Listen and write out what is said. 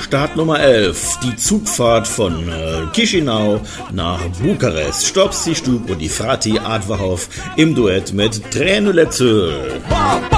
Start Nummer 11, die Zugfahrt von Chișinău nach Bukarest. Stopsi Stub und die Frati Adverhof im Duett mit Tränenletze.